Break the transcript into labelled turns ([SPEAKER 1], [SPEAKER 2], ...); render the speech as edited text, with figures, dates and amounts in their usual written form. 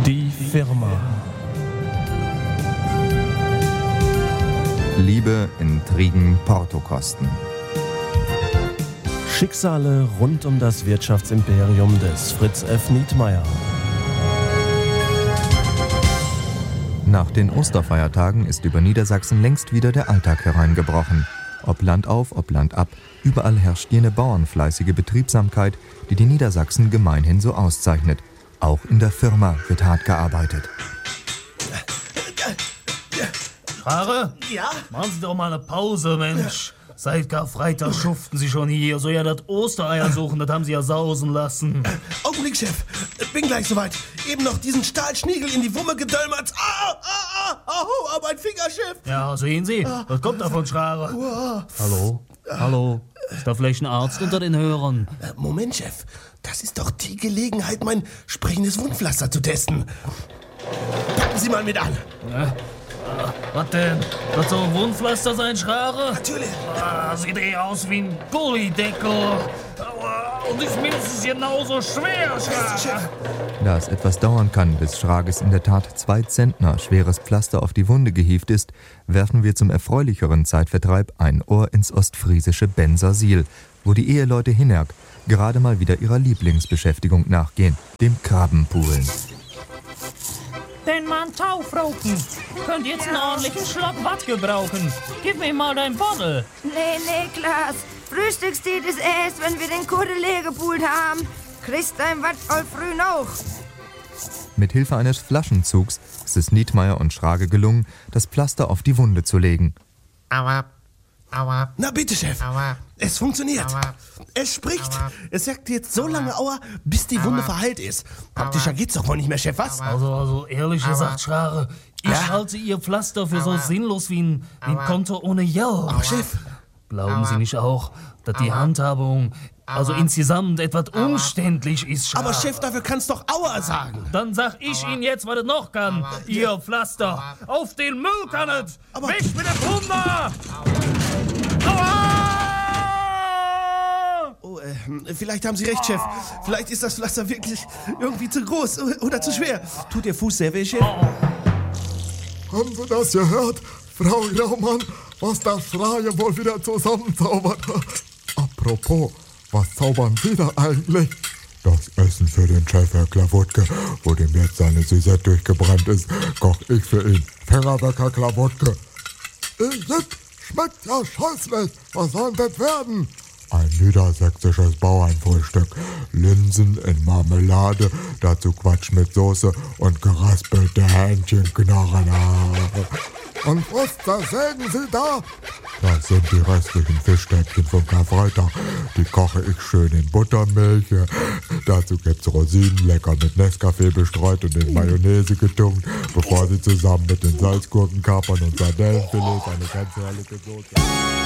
[SPEAKER 1] Die Firma.
[SPEAKER 2] Liebe, Intrigen, Portokosten.
[SPEAKER 1] Schicksale rund um das Wirtschaftsimperium des Fritz F. Nietmeyer.
[SPEAKER 2] Nach den Osterfeiertagen ist über Niedersachsen längst wieder der Alltag hereingebrochen. Ob Land auf, ob Land ab, überall herrscht jene bauernfleißige Betriebsamkeit, die die Niedersachsen gemeinhin so auszeichnet. Auch in der Firma wird hart gearbeitet.
[SPEAKER 3] Schare?
[SPEAKER 4] Ja?
[SPEAKER 3] Machen Sie doch mal eine Pause, Mensch. Seit Karfreitag schuften Sie schon hier. So ja, das Ostereier suchen, das haben Sie ja sausen lassen.
[SPEAKER 4] Augenblick, Chef. Bin gleich soweit. Eben noch diesen Stahlschniegel in die Wumme gedölmert. Au, mein Finger, Chef.
[SPEAKER 3] Ja, sehen Sie, was kommt da von Schare? Hallo? Ist da vielleicht ein Arzt unter den Hörern?
[SPEAKER 4] Moment, Chef. Das ist doch die Gelegenheit, mein sprechendes Wundpflaster zu testen. Packen Sie mal mit an.
[SPEAKER 3] Was denn? Wird so ein Wundpflaster sein, Schare?
[SPEAKER 4] Natürlich.
[SPEAKER 3] Sieht aus wie ein Gullideckel. Und ist mindestens genauso schwer, Schare.
[SPEAKER 2] Da es etwas dauern kann, bis Schrages in der Tat 2 Zentner schweres Pflaster auf die Wunde gehievt ist, werfen wir zum erfreulicheren Zeitvertreib ein Ohr ins ostfriesische Bensersiel, wo die Eheleute Hinnerk gerade mal wieder ihrer Lieblingsbeschäftigung nachgehen, dem Krabbenpoolen.
[SPEAKER 3] Den Mann Taufroken. Könnt jetzt einen ordentlichen Schluck Watt gebrauchen. Gib mir mal dein Bottle.
[SPEAKER 5] Nee, Klaas. Frühstückszeit ist erst, wenn wir den Kudde leer gepult haben. Kriegst dein Watt all früh noch.
[SPEAKER 2] Mit Hilfe eines Flaschenzugs ist es Nietmeyer und Schrage gelungen, das Pflaster auf die Wunde zu legen.
[SPEAKER 4] Na bitte, Chef. Es funktioniert. Es spricht. Es sagt jetzt so lange Aua, bis die Wunde verheilt ist. Praktischer geht's doch wohl nicht mehr, Chef, was?
[SPEAKER 3] Also ehrlich gesagt, Schare, ich halte Ihr Pflaster für so sinnlos wie ein Konto ohne Geld.
[SPEAKER 4] Aber Chef.
[SPEAKER 3] Glauben Sie nicht auch, dass die Handhabung insgesamt etwas umständlich ist, Schare?
[SPEAKER 4] Aber Chef, dafür kannst doch Aua sagen.
[SPEAKER 3] Dann sag ich Ihnen jetzt, was es noch kann. Ihr Pflaster. Auf den Müll kann es. Weg mit dem Wunder! Aua!
[SPEAKER 4] Oh, vielleicht haben Sie recht, Chef. Vielleicht ist das Pflaster wirklich irgendwie zu groß oder zu schwer. Tut Ihr Fuß sehr weh, Chef?
[SPEAKER 6] Haben Sie das gehört, Frau Graumann, was das Schreien wohl wieder zusammenzaubert? Apropos, was zaubern Sie da eigentlich? Das Essen für den Chef, Herr Klawutke, wo dem jetzt seine Süße durchgebrannt ist, koch ich für ihn. Finger weg, Herr Klawutke. Schmeckt ja scheußlich. Was soll denn das werden? Ein niedersächsisches Bauernfrühstück. Linsen in Marmelade, dazu Quatsch mit Soße und geraspelte Hähnchenknochen. Und was, da sägen Sie da? Das sind die restlichen Fischstäbchen vom Karfreitag. Die koche ich schön in Buttermilch. Dazu gibt's Rosinen, lecker mit Nescafé bestreut und in Mayonnaise getunkt, bevor sie zusammen mit den Salzgurkenkapern und Sardellenfilets eine ganz herrliche Soße...